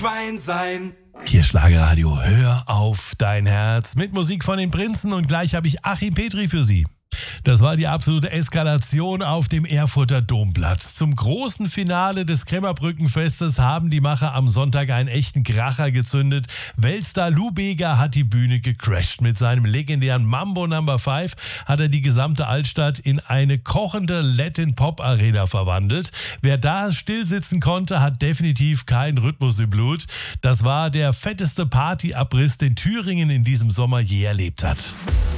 Schwein sein. Hier Schlagerradio, hör auf dein Herz mit Musik von den Prinzen und gleich habe ich Achim Petri für Sie. Das war die absolute Eskalation auf dem Erfurter Domplatz. Zum großen Finale des Krämerbrückenfestes haben die Macher am Sonntag einen echten Kracher gezündet. Weltstar Lou Bega hat die Bühne gecrasht. Mit seinem legendären Mambo No. 5 hat er die gesamte Altstadt in eine kochende Latin-Pop-Arena verwandelt. Wer da still sitzen konnte, hat definitiv keinen Rhythmus im Blut. Das war der fetteste Partyabriss, den Thüringen in diesem Sommer je erlebt hat.